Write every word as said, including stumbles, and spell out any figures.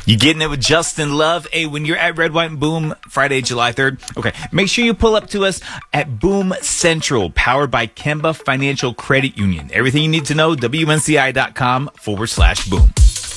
You getting it with Justin Love? Hey, when you're at Red, White, and Boom Friday, July third, okay, make sure you pull up to us at Boom Central, powered by Kemba Financial Credit Union. Everything you need to know, W N C I dot com forward slash boom.